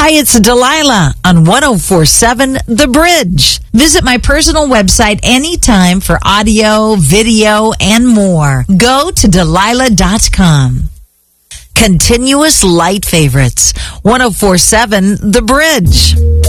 Hi, it's Delilah on 104.7 The Bridge. Visit my personal website anytime for audio, video, and more. Go to Delilah.com. Continuous light favorites. 104.7 The Bridge.